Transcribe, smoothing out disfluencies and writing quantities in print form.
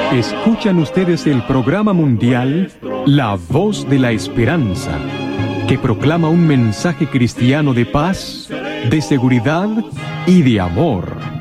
Escuchan ustedes el programa mundial La Voz de la Esperanza, que proclama un mensaje cristiano de paz, de seguridad y de amor.